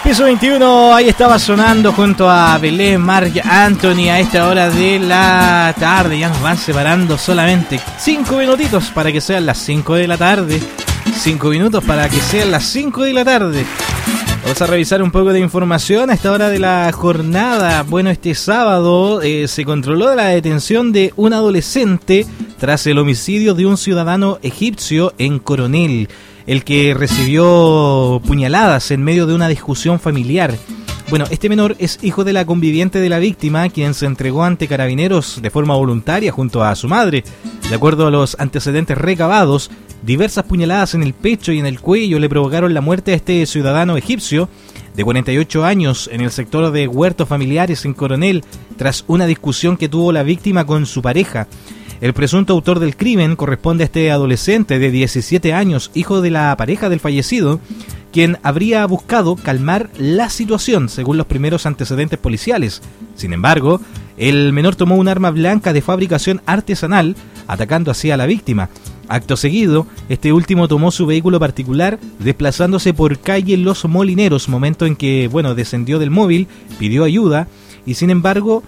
Piso 21, ahí estaba sonando junto a Belén, Marc Anthony a esta hora de la tarde. Ya nos van separando solamente 5 minutitos para que sean las 5 de la tarde. 5 minutos para que sean las 5 de la tarde. Vamos a revisar un poco de información a esta hora de la jornada. Bueno, este sábado se controló la detención de un adolescente tras el homicidio de un ciudadano egipcio en Coronel, el que recibió puñaladas en medio de una discusión familiar. Bueno, este menor es hijo de la conviviente de la víctima, quien se entregó ante carabineros de forma voluntaria junto a su madre. De acuerdo a los antecedentes recabados, diversas puñaladas en el pecho y en el cuello le provocaron la muerte a este ciudadano egipcio de 48 años en el sector de huertos familiares en Coronel, tras una discusión que tuvo la víctima con su pareja. El presunto autor del crimen corresponde a este adolescente de 17 años, hijo de la pareja del fallecido, quien habría buscado calmar la situación, según los primeros antecedentes policiales. Sin embargo, el menor tomó un arma blanca de fabricación artesanal, atacando así a la víctima. Acto seguido, este último tomó su vehículo particular, desplazándose por calle Los Molineros, momento en que, descendió del móvil, pidió ayuda y, sin embargo,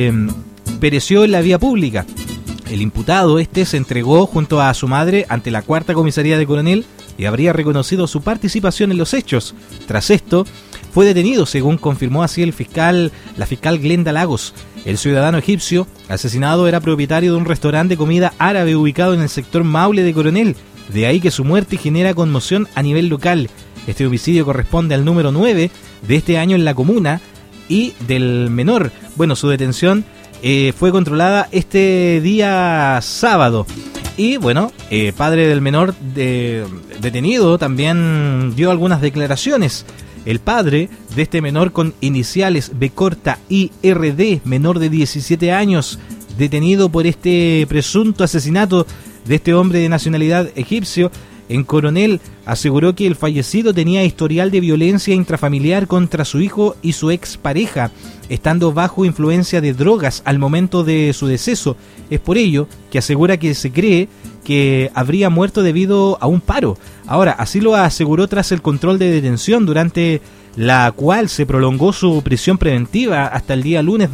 pereció en la vía pública. El imputado se entregó junto a su madre ante la cuarta comisaría de Coronel y habría reconocido su participación en los hechos. Tras esto, fue detenido, según confirmó así la fiscal Glenda Lagos. El ciudadano egipcio asesinado era propietario de un restaurante de comida árabe ubicado en el sector Maule de Coronel. De ahí que su muerte genera conmoción a nivel local. Este homicidio corresponde al número 9 de este año en la comuna y del menor. Su detención fue controlada este día sábado. Y padre del menor detenido también dio algunas declaraciones. El padre de este menor con iniciales B corta IRD, menor de 17 años, detenido por este presunto asesinato de este hombre de nacionalidad egipcio en Coronel, aseguró que el fallecido tenía historial de violencia intrafamiliar contra su hijo y su expareja, estando bajo influencia de drogas al momento de su deceso. Es por ello que asegura que se cree que habría muerto debido a un paro. Ahora, así lo aseguró tras el control de detención, durante la cual se prolongó su prisión preventiva hasta el día lunes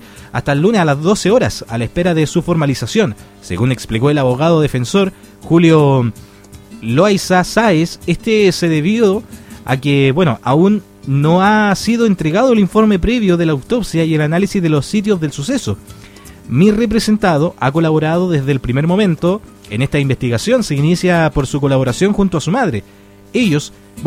a las 12 horas, a la espera de su formalización. Según explicó el abogado defensor Julio Loaiza Sáez, se debió a que, aún no ha sido entregado el informe previo de la autopsia y el análisis de los sitios del suceso. Mi representado ha colaborado desde el primer momento en esta investigación. Se inicia por su colaboración junto a su madre. Ellos,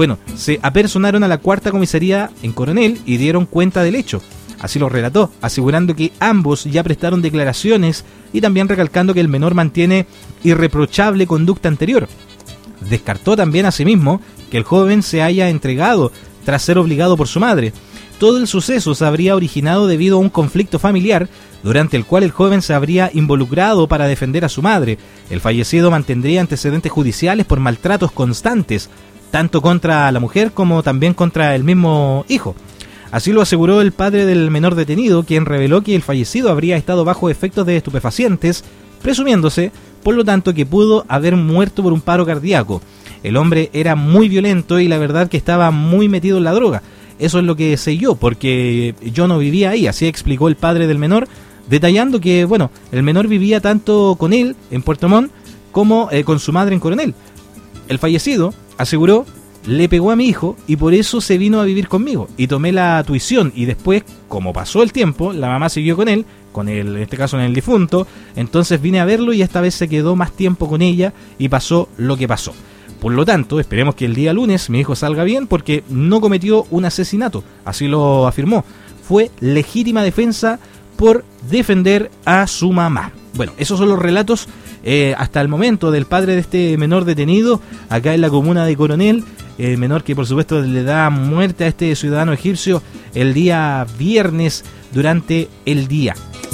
se apersonaron a la cuarta comisaría en Coronel y dieron cuenta del hecho. Así lo relató, asegurando que ambos ya prestaron declaraciones y también recalcando que el menor mantiene irreprochable conducta anterior. Descartó también asimismo que el joven se haya entregado tras ser obligado por su madre. Todo el suceso se habría originado debido a un conflicto familiar durante el cual el joven se habría involucrado para defender a su madre. El fallecido mantendría antecedentes judiciales por maltratos constantes, tanto contra la mujer como también contra el mismo hijo. Así lo aseguró el padre del menor detenido, quien reveló que el fallecido habría estado bajo efectos de estupefacientes, presumiéndose, por lo tanto, que pudo haber muerto por un paro cardíaco. El hombre era muy violento y la verdad que estaba muy metido en la droga. Eso es lo que sé yo, porque yo no vivía ahí, así explicó el padre del menor, detallando que, el menor vivía tanto con él en Puerto Montt como con su madre en Coronel. El fallecido aseguró: le pegó a mi hijo y por eso se vino a vivir conmigo y tomé la tuición, y después, como pasó el tiempo, la mamá siguió con él, en este caso en el difunto, entonces vine a verlo y esta vez se quedó más tiempo con ella y pasó lo que pasó. Por lo tanto, esperemos que el día lunes mi hijo salga bien porque no cometió un asesinato, así lo afirmó. Fue legítima defensa por defender a su mamá. Esos son los relatos hasta el momento del padre de este menor detenido acá en la comuna de Coronel, menor que por supuesto le da muerte a este ciudadano egipcio el día viernes durante el día.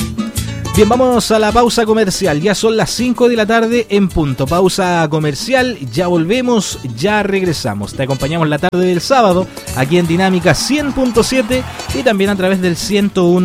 Bien, vamos a la pausa comercial. Ya son las 5 de la tarde en punto. Pausa comercial, ya volvemos, ya regresamos. Te acompañamos la tarde del sábado aquí en Dinámica 100.7 y también a través del 101.